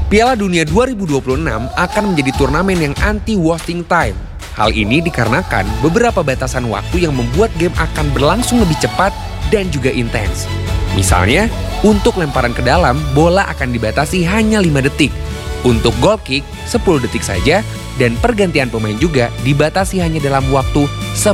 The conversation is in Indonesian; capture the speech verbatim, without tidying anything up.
Piala Dunia dua ribu dua puluh enam akan menjadi turnamen yang anti-wasting time. Hal ini dikarenakan beberapa batasan waktu yang membuat game akan berlangsung lebih cepat dan juga intens. Misalnya, untuk lemparan ke dalam, bola akan dibatasi hanya lima detik. Untuk goal kick, sepuluh detik saja, dan pergantian pemain juga dibatasi hanya dalam waktu